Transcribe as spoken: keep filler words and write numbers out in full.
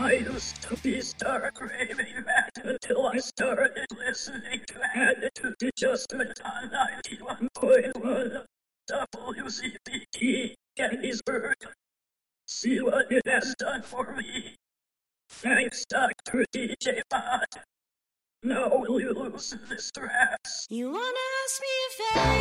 I used to be star craving that until I started listening to Attitude Adjustment on ninety-one point one W C P T Gettysburg. See what it has done for me. Thanks, Doctor D J Pod. Now will you loosen this stress? You wanna ask me if